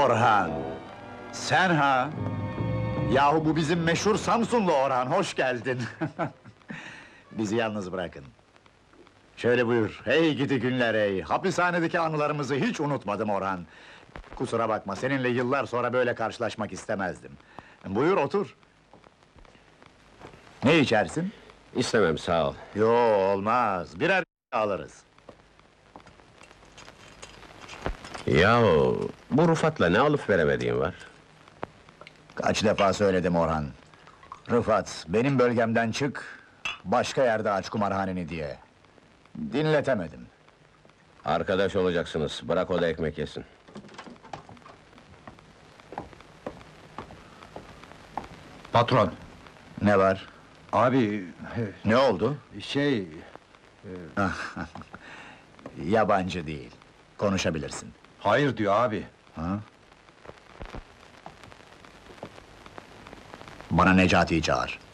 Orhan! Sen ha? Yahu bu bizim meşhur Samsunlu Orhan, hoş geldin! Bizi yalnız bırakın. Şöyle buyur, hey gidi günler hey! Hapishanedeki anılarımızı hiç unutmadım Orhan. Kusura bakma, seninle yıllar sonra böyle karşılaşmak istemezdim. Buyur, otur. Ne içersin? İstemem, sağ ol. Yo, olmaz, birer alırız. Yahu, bu Rıfat'la ne alıp veremediğin var? Kaç defa söyledim Orhan. Rıfat, benim bölgemden çık, başka yerde aç kumarhaneni diye. Dinletemedim. Arkadaş olacaksınız, bırak o da ekmek yesin. Patron, Ne var? abi, Ne oldu? şey... Yabancı değil. Konuşabilirsin. Hayır diyor abi. Ha? Bana Necati'yi çağır.